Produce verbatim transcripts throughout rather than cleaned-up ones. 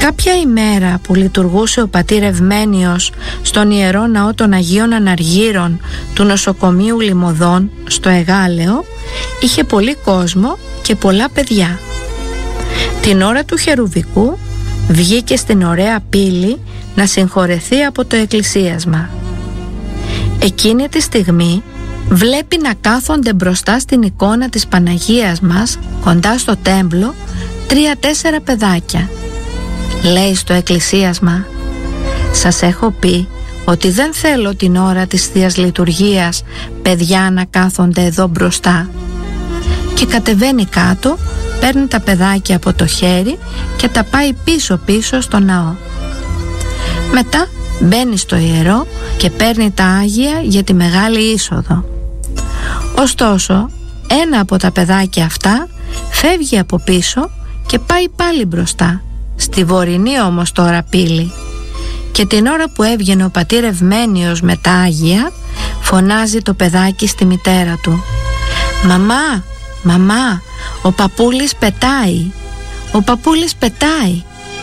Κάποια ημέρα που λειτουργούσε ο πατήρ Ευμένιος στον Ιερό Ναό των Αγίων Αναργύρων του νοσοκομείου Λιμωδών στο Εγάλεο, είχε πολύ κόσμο και πολλά παιδιά. Την ώρα του χερουβικού βγήκε στην ωραία πύλη να συγχωρεθεί από το εκκλησίασμα. Εκείνη τη στιγμή βλέπει να κάθονται μπροστά στην εικόνα της Παναγίας μας, κοντά στο τέμπλο, τρία-τέσσερα παιδάκια. Λέει στο εκκλησίασμα: «Σας έχω πει ότι δεν θέλω την ώρα της Θείας Λειτουργίας παιδιά να κάθονται εδώ μπροστά». Και κατεβαίνει κάτω, παίρνει τα παιδάκια από το χέρι και τα πάει πίσω-πίσω στο ναό. Μετά μπαίνει στο ιερό και παίρνει τα Άγια για τη μεγάλη είσοδο. Ωστόσο, ένα από τα παιδάκια αυτά φεύγει από πίσω και πάει πάλι μπροστά, στη βορεινή όμως τώρα πύλη. Και την ώρα που έβγαινε ο πατήρ Ευμένιος με τα Άγια, φωνάζει το παιδάκι στη μητέρα του: «Μαμά, μαμά, ο παππούλης πετάει, ο παππούλης πετάει».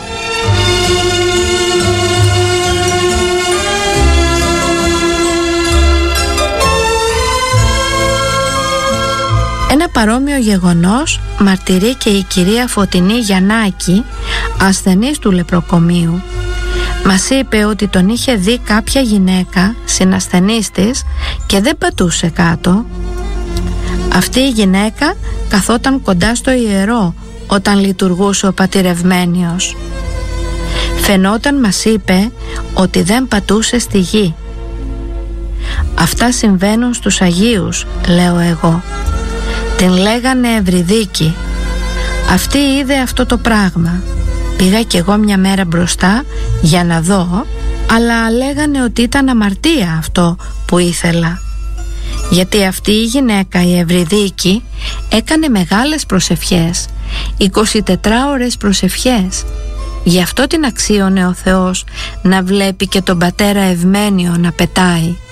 Ένα παρόμοιο γεγονός μαρτυρεί και η κυρία Φωτεινή Γιαννάκη, ασθενής του λεπροκομείου. Μας είπε ότι τον είχε δει κάποια γυναίκα, συνασθενής της, και δεν πατούσε κάτω. Αυτή η γυναίκα καθόταν κοντά στο ιερό όταν λειτουργούσε ο πατήρ Ευμένιος. Φαινόταν, μας είπε, ότι δεν πατούσε στη γη. Αυτά συμβαίνουν στους Αγίους, λέω εγώ. Την λέγανε Ευρυδίκη. Αυτή είδε αυτό το πράγμα. Πήγα κι εγώ μια μέρα μπροστά για να δω, αλλά λέγανε ότι ήταν αμαρτία αυτό που ήθελα. Γιατί αυτή η γυναίκα, η Ευρυδίκη, έκανε μεγάλες προσευχές, εικοσιτετράωρες προσευχές. Γι' αυτό την αξίωνε ο Θεός να βλέπει και τον πατέρα Ευμένιο να πετάει.